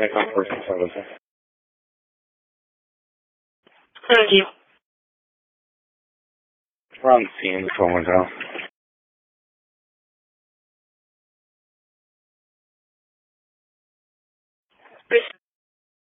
make on person photos. Thank you. We're on the scene, the phone window. Listen.